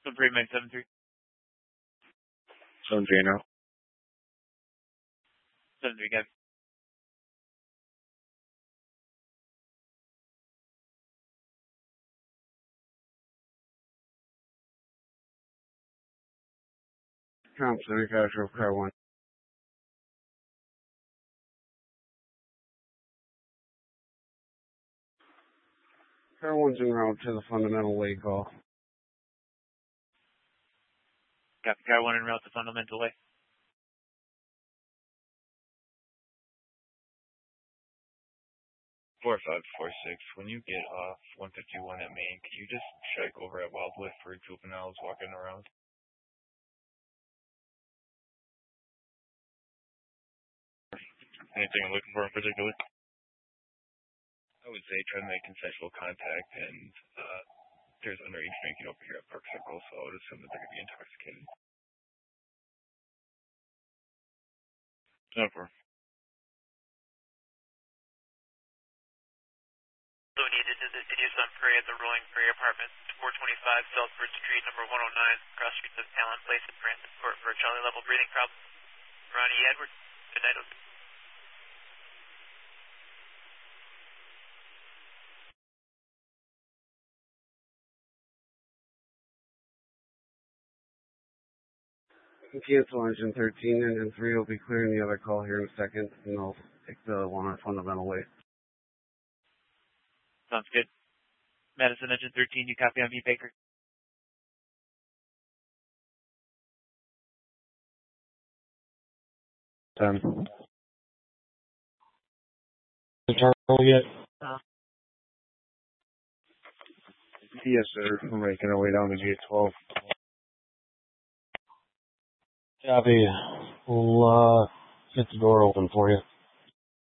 3 minutes, 7-3. 7-3 now. 7-3, guys. Comps manufacturer of Car 1. Car 1's en route to the fundamental way call. Copy, Car 1 en route to fundamental way. 4546, when you get off 151 at Main, can you just check over at Wildwood for juveniles walking around? Anything I'm looking for in particular? I would say try to make consensual contact, and there's underage drinking over here at Park Circle, so I would assume that they're going to be intoxicated. Never. So needed to the city of Sun Prairie at the Rolling Prairie Apartments, 425 Southford Street, number 109, cross streets of Allen Place and Francis Court for a Charlie level breathing problem. Ronnie Edwards, good night. Cancel engine 13, engine 3 will be clearing the other call here in a second, and they'll take the one on fundamental way. Sounds good. Madison, engine 13, you copy on me, Baker? Charlie yet? Yes, sir. We're making our way down to G12. Copy. We'll get the door open for you.